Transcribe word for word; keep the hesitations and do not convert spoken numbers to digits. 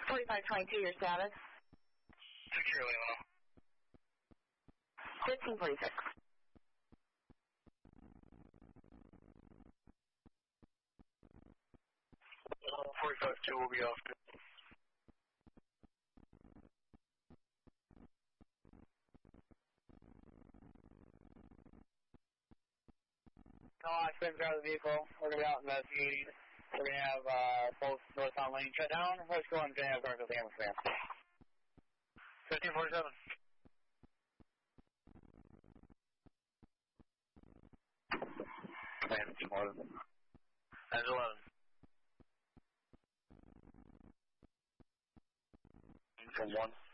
forty-five twenty-two, your status? Securely, Leno. fifteen forty-six. forty-five two will be off. No occupants out of the vehicle. We're going to be out investigating. We're going to have uh, both northbound lane shut down. First one, going to have Garfield ambulance van. fifteen forty-seven. And eleven. That's eleven. From one.